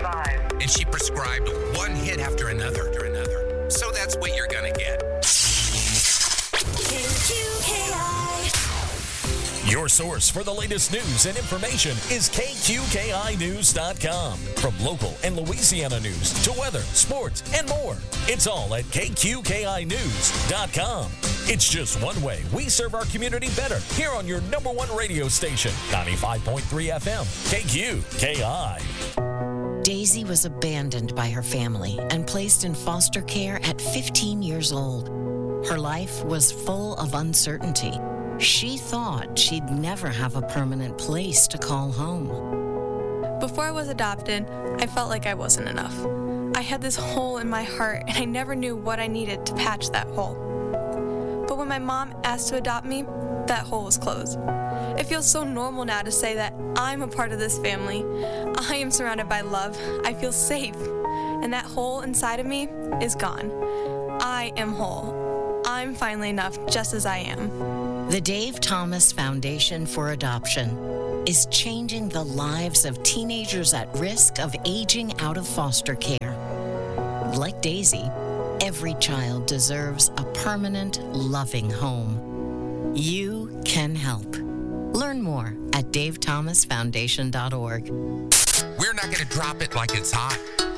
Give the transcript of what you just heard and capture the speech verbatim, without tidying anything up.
And she prescribed one hit after another after another. So that's what you're gonna get. K Q K I. Your source for the latest news and information is K Q K I news dot com. From local and Louisiana news to weather, sports, and more. It's all at K Q K I news dot com. It's just one way we serve our community better here on your number one radio station, ninety-five point three F M, K Q K I. Daisy was abandoned by her family and placed in foster care at fifteen years old. Her life was full of uncertainty. She thought she'd never have a permanent place to call home. Before I was adopted, I felt like I wasn't enough. I had this hole in my heart, and I never knew what I needed to patch that hole. But when my mom asked to adopt me, that hole was closed. It feels so normal now to say that I'm a part of this family. I am surrounded by love. I feel safe. And that hole inside of me is gone. I am whole. I'm finally enough just as I am. The Dave Thomas Foundation for Adoption is changing the lives of teenagers at risk of aging out of foster care. Like Daisy, every child deserves a permanent, loving home. You can help. Learn more at dave thomas foundation dot org. We're not going to drop it like it's hot.